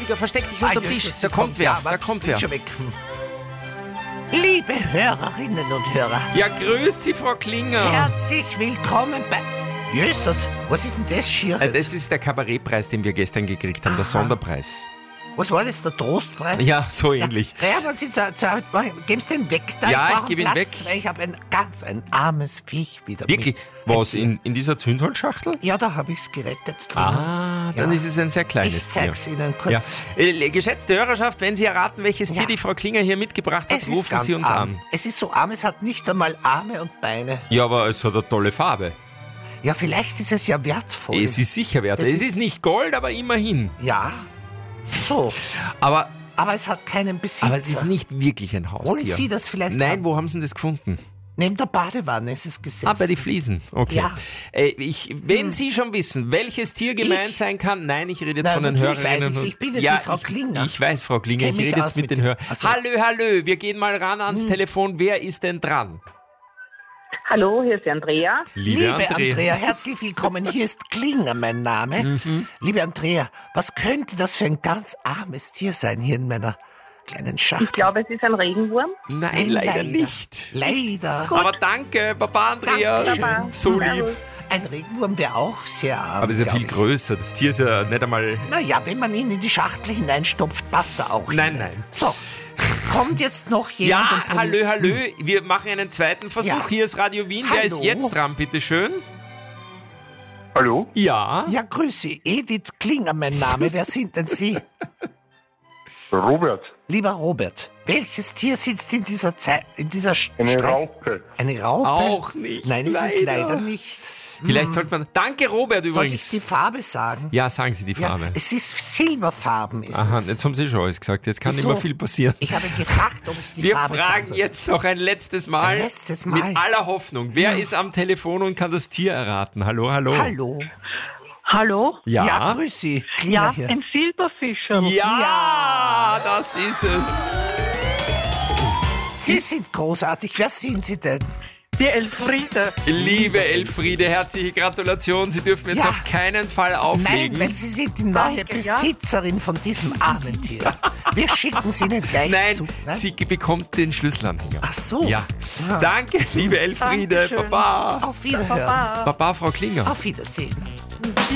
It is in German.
Rüdiger, versteck dich unter dem Tisch. Da kommt wer, Ja, da kommt wer. schon weg. Liebe Hörerinnen und Hörer, Ja, grüß Sie, Frau Klinger. herzlich willkommen bei... Jesus, was ist denn das Schieres? Das ist der Kabarettpreis, den wir gestern gekriegt haben, der Sonderpreis. Was war das, der Trostpreis? Ja, so ähnlich. Ja, wollen Sie geben Sie den weg da? Ja, ich brauche gebe ihn Platz, weg. Weil ich habe ein armes Viech wieder Wirklich? mit. Was, in dieser Zündholzschachtel? Ja, da habe ich es gerettet drin. Dann Ja. ist es ein sehr Ich kleines Tier. zeig's Ihnen Ja. kurz. Geschätzte Hörerschaft, wenn Sie erraten, welches Tier die Frau Klinger hier mitgebracht hat, Es ist rufen ganz Sie uns arm. an. Es ist so arm, es hat nicht einmal Arme und Beine. Ja, aber es hat eine tolle Farbe. Ja, vielleicht ist es ja wertvoll. Es ist sicher wert. Das Es ist- ist nicht Gold, aber immerhin. Ja, so. Aber Aber es hat keinen Besitzer. es ist nicht wirklich ein Haustier. Wollen Sie das vielleicht Nein, haben? wo haben Sie denn das gefunden? Neben der Badewanne ist es gesessen. Bei den Fliesen. Okay. Ja. Wenn Sie schon wissen, welches Tier gemeint Ich? sein kann, nein, ich rede jetzt Nein, von den natürlich Hörerinnen. weiß ich's. Ich bin ja die Frau Klinger. Ich weiß, Frau Klinger, Kenn ich mich rede aus jetzt mit mit den dem- Hörern. Ach so. Hallö, wir gehen mal ran ans Telefon. Wer ist denn dran? Hallo, hier ist die Andrea. Liebe Andrea, herzlich willkommen. Hier ist Klinger, mein Name. Mhm. Liebe Andrea, was könnte das für ein ganz armes Tier sein hier in meiner kleinen Schachtel? Ich glaube, es ist ein Regenwurm. Nein, leider nicht. Leider. Aber danke, Baba Andrea. Danke, Baba. So lieb. Servus. Ein Regenwurm wäre auch sehr arm. Aber es ist ja glaub viel ich. größer. Das Tier ist ja nicht einmal... Naja, wenn man ihn in die Schachtel hineinstopft, passt er auch. Nein, hinein. nein. So, kommt jetzt noch jemand? Ja, und probiert- hallö. Wir machen einen zweiten Versuch. Ja. Hier ist Radio Wien. Wer ist Hallo. jetzt dran, bitteschön? Hallo? Ja. Ja, grüß Sie. Edith Klinger, mein Name. Wer sind denn Sie? Robert, Lieber Robert, welches Tier sitzt in dieser Zeit, in dieser eine Streich- Raupe. Eine Raupe? Auch nicht. Nein, ist es leider nicht. Vielleicht sollte man... Danke, Robert, Soll ich übrigens. die Farbe sagen? Ja, sagen Sie die Farbe. Ja, es ist Silberfarben. Ist Aha, es. jetzt haben Sie schon alles gesagt. Jetzt kann Wieso? nicht mehr viel passieren. Ich habe gefragt, ob ich die Wir Farbe sagen fragen soll. jetzt noch ein letztes Mal. Ein letztes Mal. Mit aller Hoffnung. Wer ist am Telefon und kann das Tier erraten? Hallo, hallo. Hallo. Hallo? Ja, grüß Sie. Klinger Ja, hier. ein Silberfischer. Ja, das ist es. Sie sind großartig. Wer sind Sie denn? Die Elfriede. Liebe Elfriede, herzliche Gratulation. Sie dürfen jetzt Ja. auf keinen Fall Nein, auflegen. weil Sie sind die neue Danke, ja. Besitzerin von diesem armen Tier. Wir schicken Sie Ihnen gleich Nein, zu. sie bekommt den Schlüsselanhänger. Ach so. Ja. Ah. Danke, liebe Elfriede. Dankeschön. Baba. Auf Wiederhören. Baba. Baba, Frau Klinger. Auf Wiedersehen.